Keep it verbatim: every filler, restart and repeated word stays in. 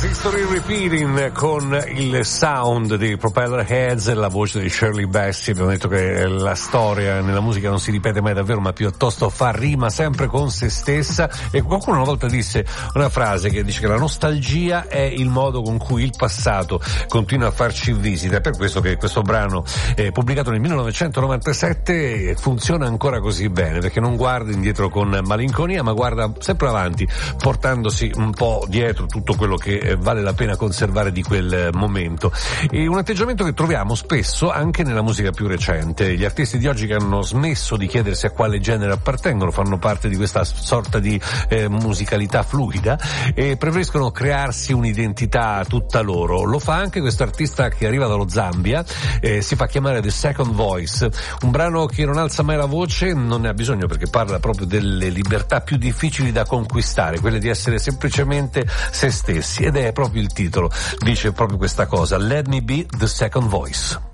History Repeating con il sound dei Propeller Heads e la voce di Shirley Bassey. Abbiamo detto che la storia nella musica non si ripete mai davvero, ma piuttosto fa rima sempre con se stessa. E qualcuno una volta disse una frase che dice che la nostalgia è il modo con cui il passato continua a farci visita. È per questo che questo brano, eh, pubblicato nel millenovecentonovantasette, funziona ancora così bene, perché non guarda indietro con malinconia, ma guarda sempre avanti, portandosi un po' dietro tutto quello che vale la pena conservare di quel momento. E un atteggiamento che troviamo spesso anche nella musica più recente. Gli artisti di oggi che hanno smesso di chiedersi a quale genere appartengono, fanno parte di questa sorta di eh, musicalità fluida e preferiscono crearsi un'identità tutta loro. Lo fa anche questo artista che arriva dallo Zambia, eh, si fa chiamare The Second Voice, un brano che non alza mai la voce, non ne ha bisogno, perché parla proprio delle libertà più difficili da conquistare, quelle di essere semplicemente se stessi, ed è proprio il titolo, dice proprio questa cosa: Let me be the second voice.